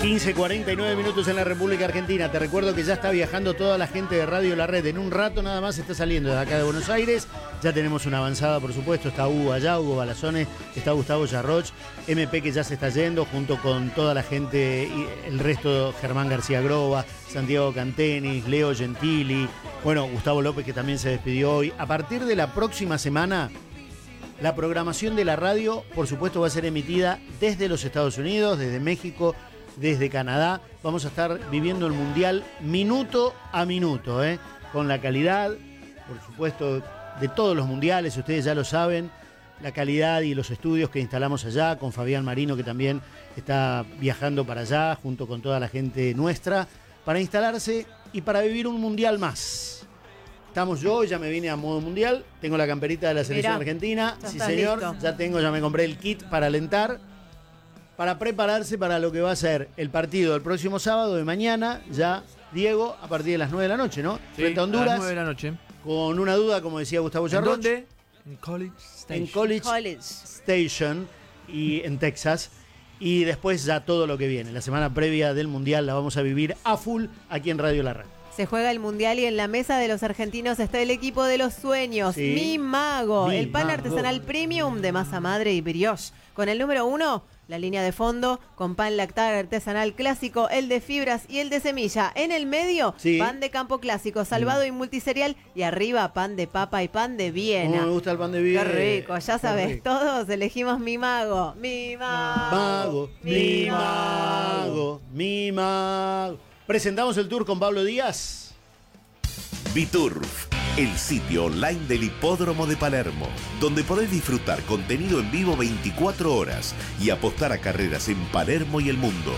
15:49 minutos en la República Argentina. Te recuerdo que ya está viajando toda la gente de Radio La Red. En un rato nada más está saliendo de acá de Buenos Aires. Ya tenemos una avanzada, por supuesto. Está Hugo allá, Hugo Balazone, está Gustavo Yarroch, MP que ya se está yendo, junto con toda la gente, y el resto, Germán García Groba, Santiago Cantenis, Leo Gentili, bueno, Gustavo López, que también se despidió hoy. A partir de la próxima semana, la programación de la radio, por supuesto, va a ser emitida desde los Estados Unidos, desde México, desde Canadá. Vamos a estar viviendo el Mundial minuto a minuto, con la calidad, por supuesto, de todos los mundiales, ustedes ya lo saben, la calidad y los estudios que instalamos allá, con Fabián Marino, que también está viajando para allá, junto con toda la gente nuestra, para instalarse y para vivir un mundial más. Estamos yo, ya me vine a modo mundial, tengo la camperita de la selección argentina, sí señor, listo. Ya me compré el kit para alentar, para prepararse para lo que va a ser el partido del próximo sábado de mañana, ya Diego, a partir de las 9 de la noche, ¿no? Sí, frente a Honduras. a las 9 de la noche. Con una duda, como decía Gustavo Yarroch. ¿En dónde? En College Station. En College Station y en Texas. Y después ya todo lo que viene. La semana previa del Mundial la vamos a vivir a full aquí en Radio La Red. Se juega el Mundial y en la mesa de los argentinos está el equipo de los sueños, sí. Mi Mago, el pan artesanal premium de masa madre y brioche. Con el número 1, la línea de fondo, con pan lactal artesanal clásico, el de fibras y el de semilla. En el medio, sí. Pan de campo clásico, salvado y multiserial. Y arriba, pan de papa y pan de Viena. Me gusta el pan de Viena. Qué rico, ya sabes, rico. Todos elegimos Mi Mago. Mi Mago. Mi Mago. Mi Mago. Presentamos el tour con Pablo Díaz. Biturf, el sitio online del Hipódromo de Palermo, donde podés disfrutar contenido en vivo 24 horas y apostar a carreras en Palermo y el mundo.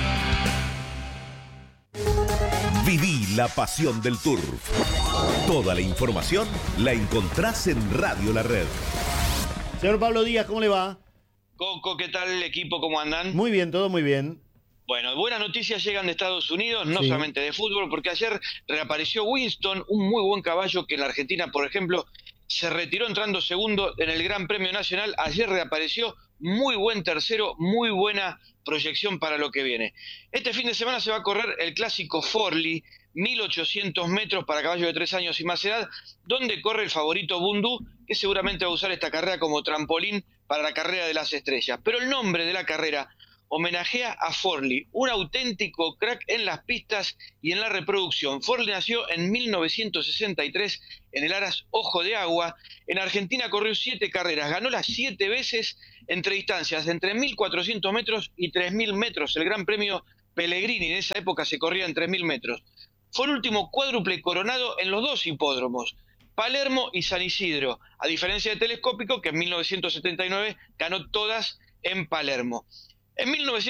Viví la pasión del Turf. Toda la información la encontrás en Radio La Red. Señor Pablo Díaz, ¿cómo le va? Coco, ¿qué tal el equipo? ¿Cómo andan? Muy bien, todo muy bien. Bueno, buenas noticias llegan de Estados Unidos, no solamente de fútbol, porque ayer reapareció Winston, un muy buen caballo que en la Argentina, por ejemplo, se retiró entrando segundo en el Gran Premio Nacional. Ayer reapareció, muy buen tercero, muy buena proyección para lo que viene. Este fin de semana se va a correr el clásico Forlì, 1800 metros para caballos de 3 años y más edad, donde corre el favorito Bundú, que seguramente va a usar esta carrera como trampolín para la carrera de las estrellas. Pero el nombre de la carrera homenajea a Forlì, un auténtico crack en las pistas y en la reproducción. Forlì nació en 1963 en el Aras Ojo de Agua. En Argentina corrió 7 carreras, ganó las 7 veces entre distancias de entre 1.400 metros y 3.000 metros. El Gran Premio Pellegrini en esa época se corría en 3.000 metros. Fue el último cuádruple coronado en los 2 hipódromos, Palermo y San Isidro, a diferencia de Telescópico, que en 1979 ganó todas en Palermo. En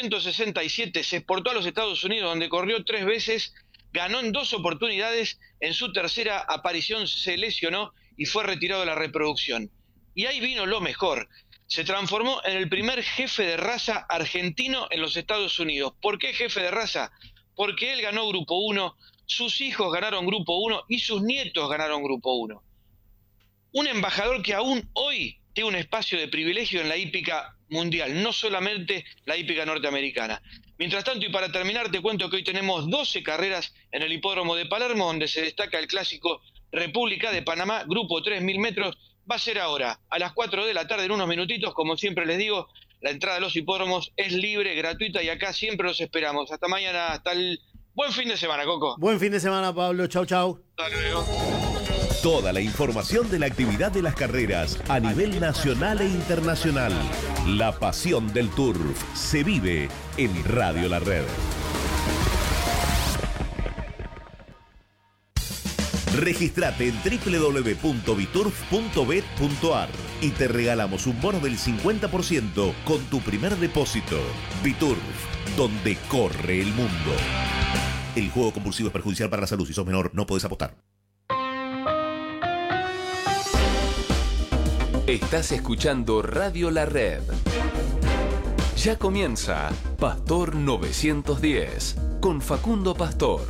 1967 se exportó a los Estados Unidos, donde corrió 3 veces, ganó en 2 oportunidades, en su tercera aparición se lesionó y fue retirado de la reproducción. Y ahí vino lo mejor, se transformó en el primer jefe de raza argentino en los Estados Unidos. ¿Por qué jefe de raza? Porque él ganó Grupo 1, sus hijos ganaron Grupo 1 y sus nietos ganaron Grupo 1. Un embajador que aún hoy tiene un espacio de privilegio en la hípica mundial, no solamente la hípica norteamericana. Mientras tanto, y para terminar, te cuento que hoy tenemos 12 carreras en el hipódromo de Palermo, donde se destaca el clásico República de Panamá, grupo 3.000 metros. Va a ser ahora, a las 4 de la tarde, en unos minutitos. Como siempre les digo, la entrada a los hipódromos es libre, gratuita, y acá siempre los esperamos. Hasta mañana, hasta el buen fin de semana, Coco. Buen fin de semana, Pablo. Chau, chau. Hasta luego. Toda la información de la actividad de las carreras a nivel nacional e internacional. La pasión del Turf se vive en Radio La Red. Registrate en www.biturf.bet.ar y te regalamos un bono del 50% con tu primer depósito. Biturf, donde corre el mundo. El juego compulsivo es perjudicial para la salud. Si sos menor, no podés apostar. Estás escuchando Radio La Red. Ya comienza Pastor 910 con Facundo Pastor.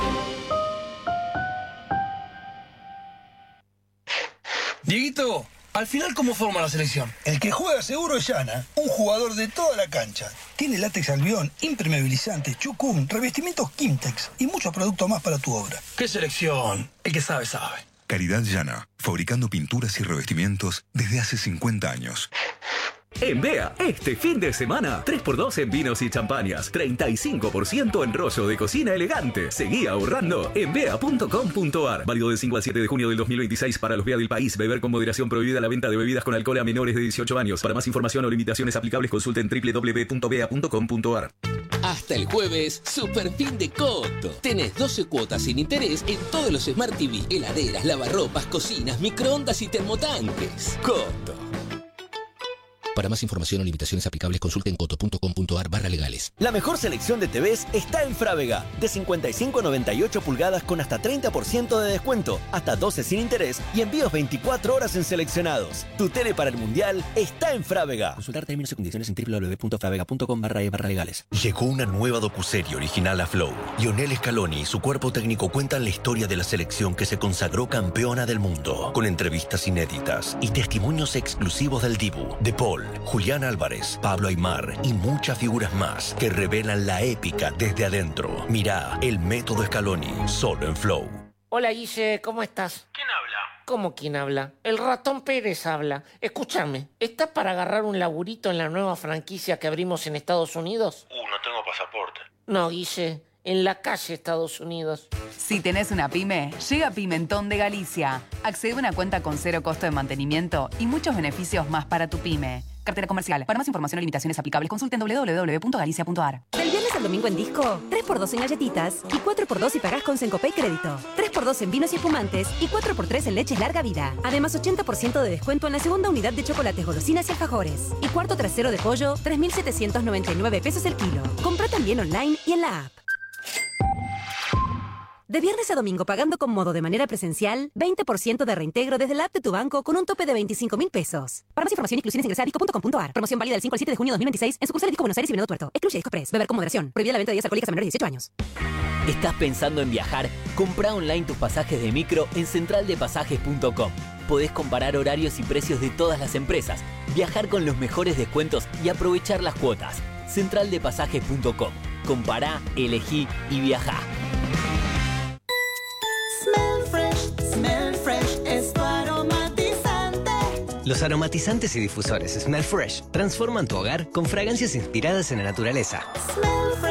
Dieguito, Al final, ¿cómo forma la selección? El que juega seguro es Yana, un jugador de toda la cancha. Tiene látex albión, impermeabilizantes, chucún, revestimientos Kimtex y muchos productos más para tu obra. ¿Qué selección? El que sabe, sabe. Calidad Yana, fabricando pinturas y revestimientos desde hace 50 años. En BEA, este fin de semana, 3x2 en vinos y champañas, 35% en rollo de cocina elegante. Seguí ahorrando en bea.com.ar. Válido del 5 al 7 de junio del 2026 para los BEA del país. Beber con moderación, prohibida la venta de bebidas con alcohol a menores de 18 años. Para más información o limitaciones aplicables, consulten www.bea.com.ar. Hasta el jueves, super fin de Coto. Tenés 12 cuotas sin interés en todos los Smart TV, heladeras, lavarropas, cocinas, microondas y termotanques. Coto. Para más información o limitaciones aplicables, consulten coto.com.ar/legales. La mejor selección de TVs está en Frávega. De 55 a 98 pulgadas con hasta 30% de descuento, hasta 12 sin interés y envíos 24 horas en seleccionados. Tu tele para el Mundial está en Frávega. Consultar términos y condiciones en www.fravega.com/legales. Llegó una nueva docuserie original a Flow. Lionel Scaloni y su cuerpo técnico cuentan la historia de la selección que se consagró campeona del mundo, con entrevistas inéditas y testimonios exclusivos del Dibu, de Paul, Julián Álvarez, Pablo Aimar y muchas figuras más que revelan la épica desde adentro. Mirá El Método Scaloni, solo en Flow. Hola Guille, ¿cómo estás? ¿Quién habla? ¿Cómo quién habla? El ratón Pérez habla. Escúchame, ¿estás para agarrar un laburito en la nueva franquicia que abrimos en Estados Unidos? No tengo pasaporte. No, Guille, en la calle Estados Unidos. Si tenés una pyme, llega Pimentón de Galicia. Accede a una cuenta con 0 costo de mantenimiento y muchos beneficios más para tu pyme. Cartera comercial. Para más información o limitaciones aplicables, consulten www.galicia.ar. Del viernes al domingo en Disco, 3x2 en galletitas y 4x2 si pagás con Sencopay Crédito. 3x2 en vinos y espumantes y 4x3 en leches larga vida. Además, 80% de descuento en la segunda unidad de chocolates, golosinas y alfajores. Y cuarto trasero de pollo, 3.799 pesos el kilo. Compra también online y en la app. De viernes a domingo pagando con Modo de manera presencial, 20% de reintegro desde la app de tu banco con un tope de 25.000 pesos. Para más información, inclusiones ingresa a disco.com.ar. Promoción válida del 5 al 7 de junio de 2026 en sucursales Disco Buenos Aires y Venado Tuerto. Excluye Disco Press. Beber con moderación. Prohibida la venta de bebidas alcohólicas a menores de 18 años. ¿Estás pensando en viajar? Comprá online tus pasajes de micro en centraldepasajes.com. Podés comparar horarios y precios de todas las empresas, viajar con los mejores descuentos y aprovechar las cuotas. Centraldepasajes.com. Compará, elegí y viajá. Smell Fresh es tu aromatizante. Los aromatizantes y difusores Smell Fresh transforman tu hogar con fragancias inspiradas en la naturaleza. Smell